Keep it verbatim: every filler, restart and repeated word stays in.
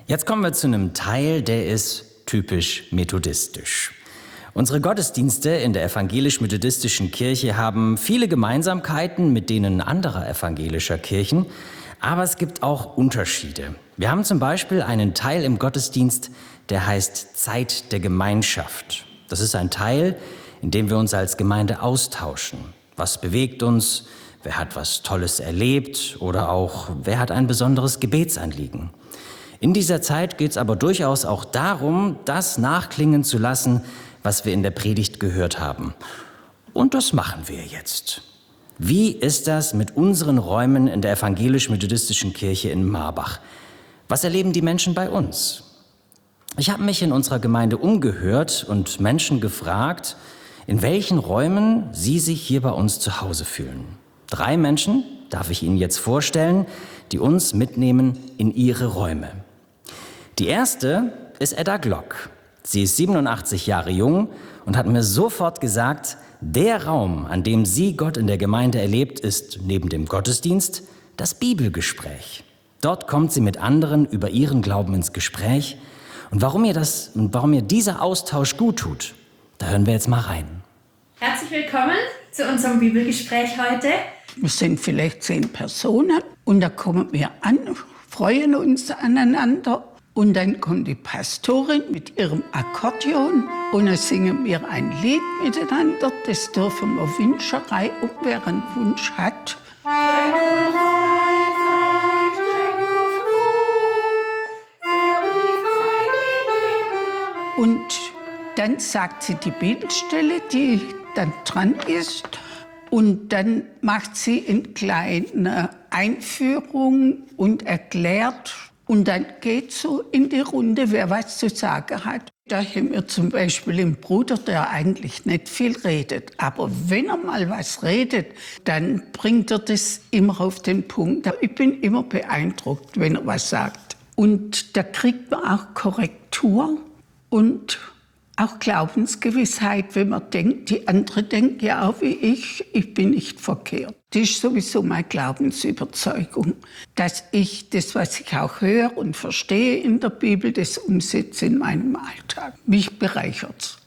Jetzt kommen wir zu einem Teil, der ist typisch methodistisch. Unsere Gottesdienste in der evangelisch-methodistischen Kirche haben viele Gemeinsamkeiten mit denen anderer evangelischer Kirchen, aber es gibt auch Unterschiede. Wir haben zum Beispiel einen Teil im Gottesdienst, der heißt Zeit der Gemeinschaft. Das ist ein Teil, in dem wir uns als Gemeinde austauschen. Was bewegt uns? Wer hat was Tolles erlebt? Oder auch, wer hat ein besonderes Gebetsanliegen? In dieser Zeit geht es aber durchaus auch darum, das nachklingen zu lassen, was wir in der Predigt gehört haben. Und das machen wir jetzt. Wie ist das mit unseren Räumen in der evangelisch-methodistischen Kirche in Marbach? Was erleben die Menschen bei uns? Ich habe mich in unserer Gemeinde umgehört und Menschen gefragt, in welchen Räumen sie sich hier bei uns zu Hause fühlen. Drei Menschen darf ich Ihnen jetzt vorstellen, die uns mitnehmen in ihre Räume. Die erste ist Edda Glock. Sie ist siebenundachtzig Jahre jung und hat mir sofort gesagt, der Raum, an dem sie Gott in der Gemeinde erlebt, ist neben dem Gottesdienst das Bibelgespräch. Dort kommt sie mit anderen über ihren Glauben ins Gespräch. Und warum ihr das, und warum ihr dieser Austausch gut tut, da hören wir jetzt mal rein. Herzlich willkommen zu unserem Bibelgespräch heute. Wir sind vielleicht zehn Personen und da kommen wir an, freuen uns aneinander. Und dann kommt die Pastorin mit ihrem Akkordeon und dann singen wir ein Lied miteinander. Das dürfen wir Wünscherei, ob wer einen Wunsch hat. Und dann sagt sie die Bibelstelle, die dann dran ist. Und dann macht sie eine kleine Einführung und erklärt. Und dann geht so in die Runde, wer was zu sagen hat. Da haben wir zum Beispiel einen Bruder, der eigentlich nicht viel redet. Aber wenn er mal was redet, dann bringt er das immer auf den Punkt. Ich bin immer beeindruckt, wenn er was sagt. Und da kriegt man auch Korrektur und auch Glaubensgewissheit, wenn man denkt, die andere denkt ja auch wie ich, ich bin nicht verkehrt. Das ist sowieso meine Glaubensüberzeugung, dass ich das, was ich auch höre und verstehe in der Bibel, das umsetze in meinem Alltag. Mich bereichert's.